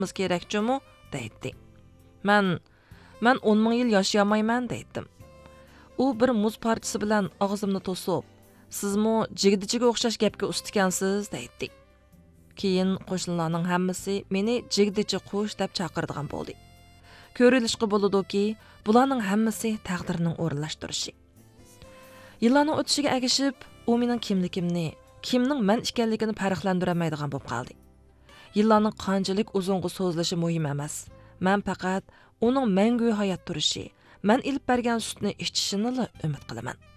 qilishimiz kerak-chimi, deydi. Men 10 ming yil yaşayamayman deydim. U bir muz parchasi bilan og'zimni to'sib, "Sizmi jigdichiga o'xshash gapga ustikansiz" deydi. Keyin qo'shnilarning hammasi meni jigdichi qush deb chaqiradigan bo'ldi. Ko'rilishqa bo'ladi-ki, bularning hammasi taqdirning o'rinlashtirishi. Yillarning o'tishiga agishib, u mening kimligimni, kimning men ekanligini farqlantirolmaydigan bo'lib qoldi. Yillarning qanchalik uzunga so'zlashi muhim emas. Men faqat uning mangu hayot turishi, men ilib bergan sutni ichishini umid qilaman.